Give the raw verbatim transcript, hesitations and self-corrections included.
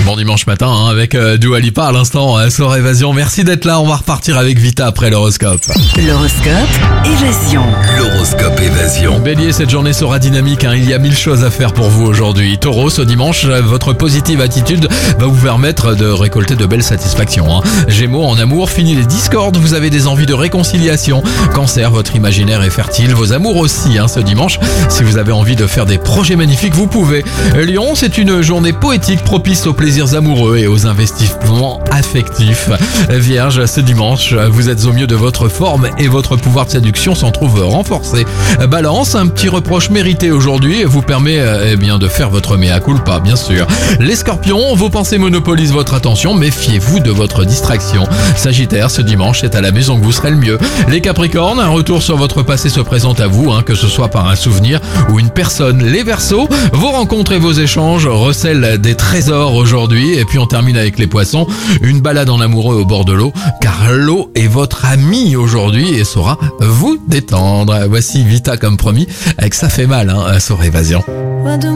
Bon dimanche matin hein, avec euh, Dua Lipa à l'instant euh, sur Évasion. Merci d'être là, on va repartir avec Vita après l'horoscope. L'horoscope Évasion. L'horoscope Évasion. Bélier, cette journée sera dynamique, hein, il y a mille choses à faire pour vous aujourd'hui. Taureau, ce dimanche, votre positive attitude va vous permettre de récolter de belles satisfactions. Hein. Gémeaux, en amour, fini les discordes, vous avez des envies de réconciliation. Cancer, votre imaginaire est fertile, vos amours aussi hein, ce dimanche. Si vous avez envie de faire des projets magnifiques, vous pouvez. Lion, c'est une journée poétique propice aux plaisirs amoureux et aux investissements affectifs. Vierge, ce dimanche, vous êtes au mieux de votre forme et votre pouvoir de séduction s'en trouve renforcé. Balance, un petit reproche mérité aujourd'hui vous permet eh bien de faire votre mea culpa, bien sûr. Les scorpions, vos pensées monopolisent votre attention, méfiez-vous de votre distraction. Sagittaire, ce dimanche, c'est à la maison que vous serez le mieux. Les capricornes, un retour sur votre passé se présente à vous, hein, que ce soit par un souvenir ou une personne. Les Verseaux, vos rencontres et vos échanges recèlent des trésors aujourd'hui. Et puis on termine avec les poissons, une balade en amoureux au bord de l'eau, car l'eau est votre ami aujourd'hui et saura vous détendre. Voici Vita comme promis, avec Ça fait mal hein, sur Évasion.